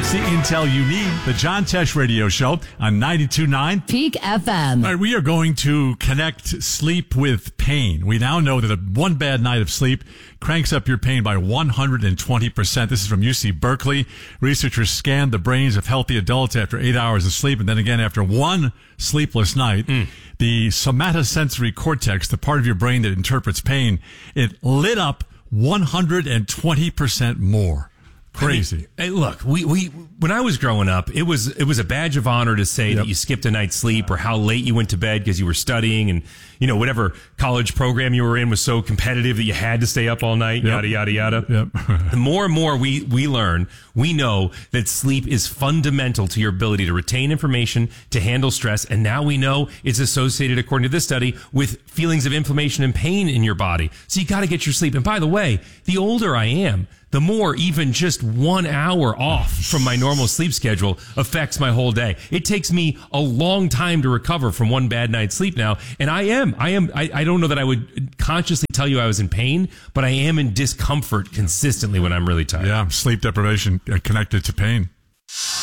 It's the intel you need. The John Tesh Radio Show on 92.9 Peak FM. All right, we are going to connect sleep with pain. We now know that one bad night of sleep cranks up your pain by 120%. This is from UC Berkeley. Researchers scanned the brains of healthy adults after 8 hours of sleep and then again after one sleepless night. The somatosensory cortex, the part of your brain that interprets pain, it lit up 120% more. Crazy. I mean, hey, look, we when I was growing up, it was a badge of honor to say that you skipped a night's sleep or how late you went to bed because you were studying, and whatever college program you were in was so competitive that you had to stay up all night. Yada yada yada. The more and more we learn, we know that sleep is fundamental to your ability to retain information, to handle stress, and now we know it's associated, according to this study, with feelings of inflammation and pain in your body. So you got to get your sleep. And by the way, the older I am, the more even just 1 hour off from my normal sleep schedule affects my whole day. It takes me a long time to recover from one bad night's sleep now. And I don't know that I would consciously tell you I was in pain, but I am in discomfort consistently when I'm really tired. Yeah, sleep deprivation connected to pain.